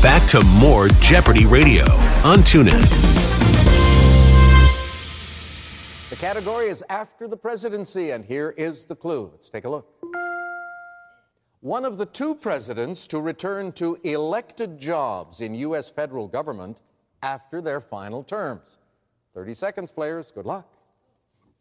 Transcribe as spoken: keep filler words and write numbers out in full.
back to more Jeopardy Radio on TuneIn. The category is after the presidency, and here is the clue. Let's take a look. One of the two presidents to return to elected jobs in U S federal government after their final terms. thirty seconds, players. Good luck.